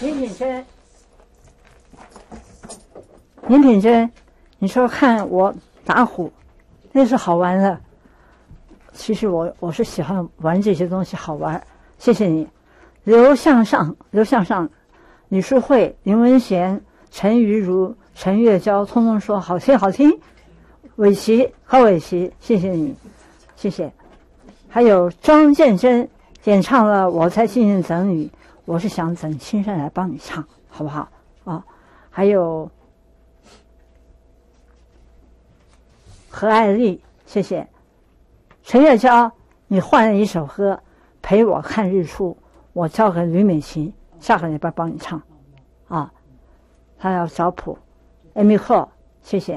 林品珍，林品珍，你说看我打虎，那是好玩的。其实我是喜欢玩这些东西，好玩。谢谢你，刘向上，李淑慧、林文贤、陈瑜如、陈月娇，通通说好听好听。伟奇，何伟奇，谢谢你，谢谢。还有庄建真演唱了《我在静静等你》，我是想等青山来帮你唱，好不好啊？还有何爱丽，谢谢。陈月娇，你换了一首歌，陪我看日出，我交给吕美琴，下个礼拜帮你唱，啊，他要找谱。Amy Ho， 谢谢。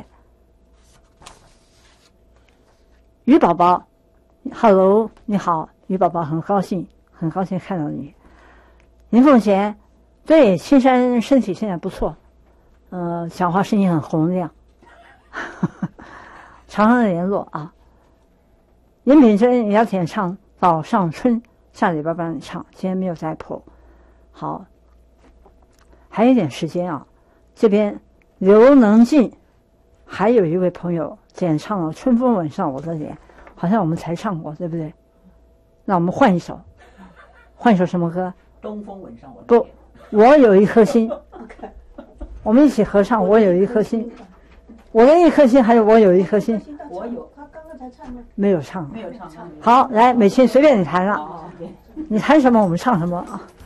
于宝宝 ，Hello， 你好，于宝宝，很高兴看到你。林凤贤，对，青山身体现在不错，讲话声音很洪亮，常常联络啊。林品珍也要演唱《岛上春》，下礼拜帮你唱，今天没有在谱。好，还有一点时间啊，这边刘能进，还有一位朋友演唱了《春风吻上我的脸》，好像我们才唱过，对不对？那我们换一首什么歌？ 东风吻上我的脸。 不，我有一颗心。我们一起合唱《我有一颗心》。我的一颗心，还有我有一颗心。 我有，他刚刚才唱吗？ 没有唱。 没有唱。 好，来，美琴随便你弹了。你弹什么我们唱什么啊。